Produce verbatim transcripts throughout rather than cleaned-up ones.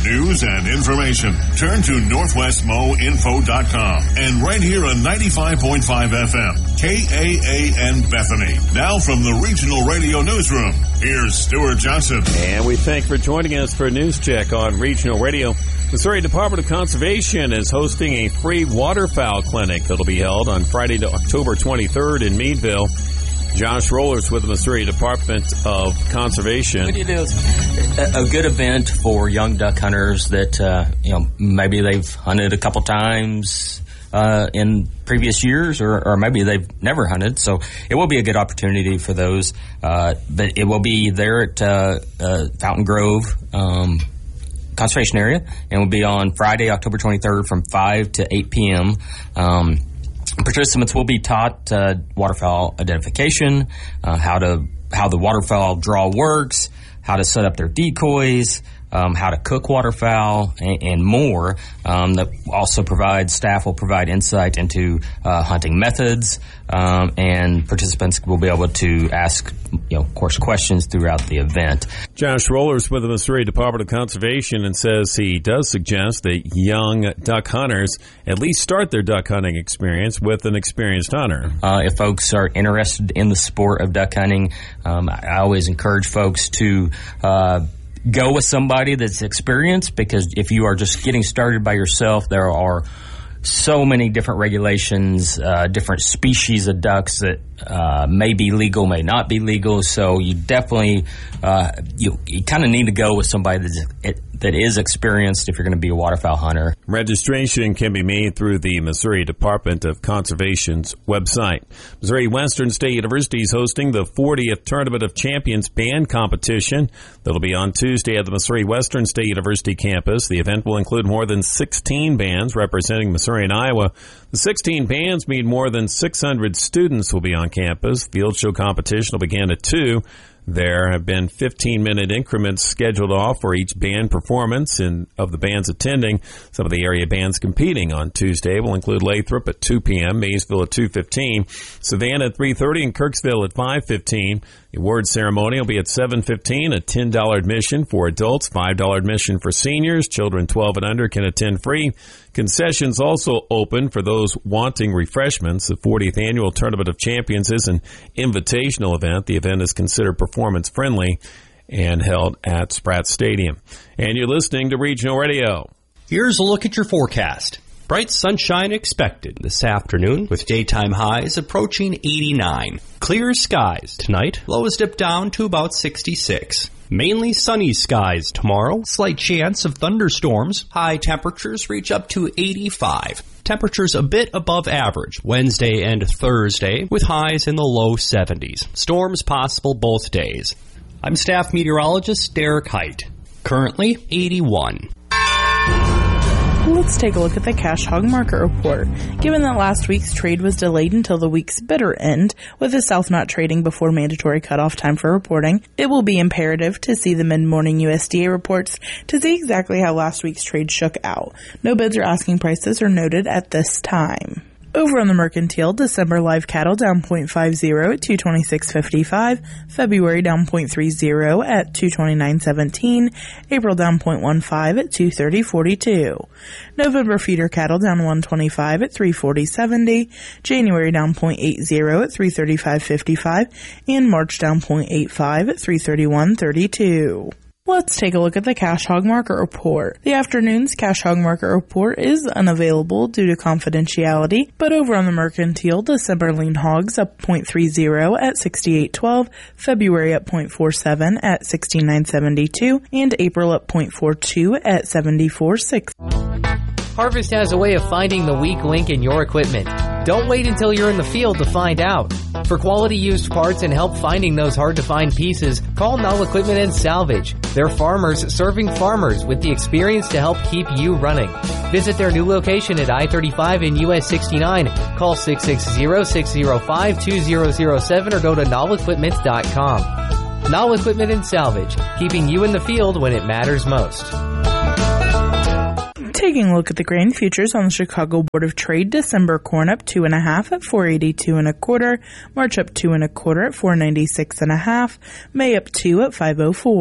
news and information, turn to northwest mo info dot com and right here on ninety-five point five F M, K A A N Bethany. Now from the Regional Radio Newsroom, here's Stuart Johnson. And we thank for joining us for a news check on Regional Radio. Missouri Department of Conservation is hosting a free waterfowl clinic that'll be held on Friday, October twenty-third in Meadville. Josh Rollers with the Missouri Department of Conservation. It is a good event for young duck hunters that, uh, you know, maybe they've hunted a couple times uh, in previous years, or, or maybe they've never hunted. So it will be a good opportunity for those. Uh, but it will be there at uh, uh, Fountain Grove um, Conservation Area, and will be on Friday, October twenty-third from five to eight p.m. Um, Participants will be taught uh, waterfowl identification, uh, how to how the waterfowl draw works, how to set up their decoys, um, how to cook waterfowl, and, and more. Um, that also provides staff will provide insight into uh, hunting methods, um, and participants will be able to ask, you know, of course, questions throughout the event. Josh Rollers with the Missouri Department of Conservation, and says he does suggest that young duck hunters at least start their duck hunting experience with an experienced hunter. Uh, if folks are interested in the sport of duck hunting, um, I always encourage folks to uh, go with somebody that's experienced, because if you are just getting started by yourself, there are so many different regulations, uh, different species of ducks that uh, may be legal, may not be legal. So you definitely, uh, you, you kind of need to go with somebody that's, it, that is experienced if you're going to be a waterfowl hunter. Registration can be made through the Missouri Department of Conservation's website. Missouri Western State University is hosting the fortieth Tournament of Champions band competition. That'll be on Tuesday at the Missouri Western State University campus. The event will include more than sixteen bands representing Missouri and Iowa. The sixteen bands mean more than six hundred students will be on campus. Field show competition will begin at two. There have been fifteen-minute increments scheduled off for each band performance and of the bands attending. Some of the area bands competing on Tuesday will include Lathrop at two p.m., Maysville at two fifteen, Savannah at three thirty, and Kirksville at five fifteen. The award ceremony will be at seven fifteen, a ten dollars admission for adults, five dollars admission for seniors. Children twelve and under can attend free. Concessions also open for those wanting refreshments. The fortieth Annual Tournament of Champions is an invitational event. The event is considered performance-friendly and held at Spratt Stadium. And you're listening to Regional Radio. Here's a look at your forecast. Bright sunshine expected this afternoon, with daytime highs approaching eighty-nine. Clear skies tonight, lows dip down to about sixty-six. Mainly sunny skies tomorrow, slight chance of thunderstorms. High temperatures reach up to eighty-five. Temperatures a bit above average Wednesday and Thursday, with highs in the low seventies. Storms possible both days. I'm staff meteorologist Derek Height. Currently eighty-one. Let's take a look at the cash hog market report. Given that last week's trade was delayed until the week's bitter end, with the South not trading before mandatory cutoff time for reporting, it will be imperative to see the mid-morning U S D A reports to see exactly how last week's trade shook out. No bids or asking prices are noted at this time. Over on the Mercantile, December live cattle down zero point five zero at two twenty-six fifty-five, February down zero point three zero at two twenty-nine seventeen, April down zero point one five at two thirty forty-two. November feeder cattle down one twenty-five at three forty seventy, January down zero point eight zero at three thirty-five fifty-five, and March down zero point eight five at three thirty-one thirty-two. Let's take a look at the cash hog market report. The afternoon's cash hog market report is unavailable due to confidentiality, but over on the Mercantile, December lean hogs up zero point three zero at sixty-eight twelve, February up zero point four seven at sixty-nine seventy-two, and April up zero point four two at seventy-four six. Harvest has a way of finding the weak link in your equipment. Don't wait until you're in the field to find out. For quality used parts and help finding those hard-to-find pieces, call Null Equipment and Salvage. They're farmers serving farmers with the experience to help keep you running. Visit their new location at I thirty-five and U S sixty-nine. Call six six zero, six zero five, two zero zero seven or go to null equipment dot com. Null Equipment and Salvage, keeping you in the field when it matters most. Taking a look at the grain futures on the Chicago Board of Trade, December corn up two and a half at four eighty-two and a quarter, March up two and a quarter at four ninety-six and a half, May up two at five oh four.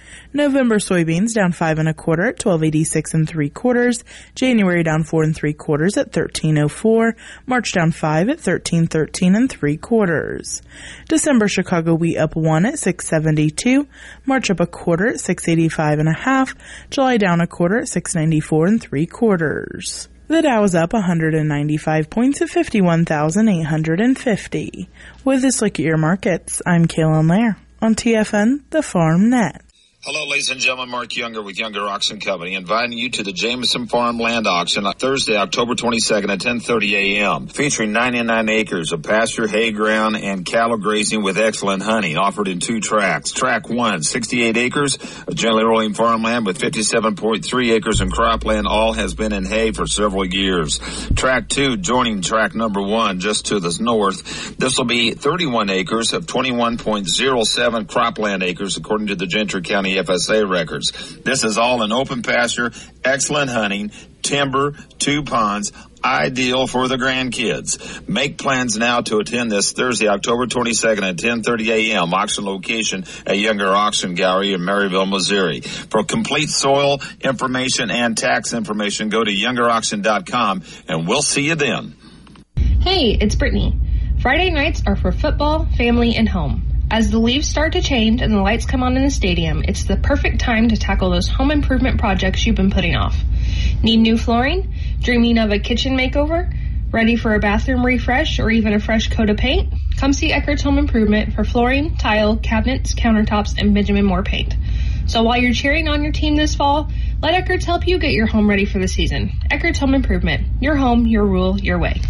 November soybeans down five and a quarter at twelve eighty-six and three quarters. January down four and three quarters at thirteen oh four. March down five at thirteen thirteen and three quarters. December Chicago wheat up one at six seventy-two. March up a quarter at six eighty-five and a half. July down a quarter at six ninety-four and three quarters. The Dow is up one hundred ninety-five points at fifty-one thousand eight hundred fifty. With this look at your markets, I'm Kaylin Lair on T F N, the Farm Net. Hello, ladies and gentlemen. Mark Younger with Younger Auction Company, inviting you to the Jameson Farm Land Auction on Thursday, October twenty-second at ten thirty a.m., featuring ninety-nine acres of pasture, hay ground, and cattle grazing with excellent honey, offered in two tracts. Track one, sixty-eight acres of gently rolling farmland with fifty-seven point three acres in cropland. All has been in hay for several years. Track two, joining track number one, just to the north. This will be thirty-one acres of twenty-one point oh seven cropland acres, according to the Gentry County F S A records. This is all in open pasture, excellent hunting, timber, two ponds, ideal for the grandkids. Make plans now to attend this Thursday, October twenty-second at ten thirty a.m. Auction location at Younger Auction Gallery in Maryville, Missouri. For complete soil information and tax information, go to younger auction dot com, and we'll see you then. Hey, it's Brittany. Friday nights are for football, family, and home. As the leaves start to change and the lights come on in the stadium, it's the perfect time to tackle those home improvement projects you've been putting off. Need new flooring? Dreaming of a kitchen makeover? Ready for a bathroom refresh or even a fresh coat of paint? Come see Eckert's Home Improvement for flooring, tile, cabinets, countertops, and Benjamin Moore paint. So while you're cheering on your team this fall, let Eckert's help you get your home ready for the season. Eckert's Home Improvement. Your home, your rule, your way.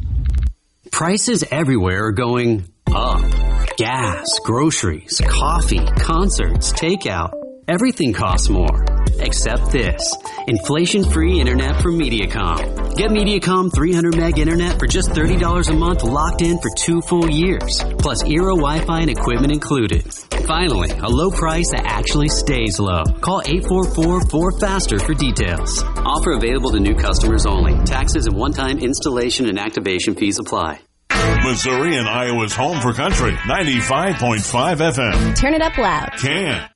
Prices everywhere are going up. Gas, groceries, coffee, concerts, takeout. Everything costs more. Except this. Inflation-free internet from Mediacom. Get Mediacom three hundred meg internet for just thirty dollars a month, locked in for two full years. Plus Eero Wi-Fi and equipment included. Finally, a low price that actually stays low. Call eight four four, four faster for details. Offer available to new customers only. Taxes and one-time installation and activation fees apply. Missouri and Iowa's home for country, ninety-five point five F M. Turn it up loud. Can.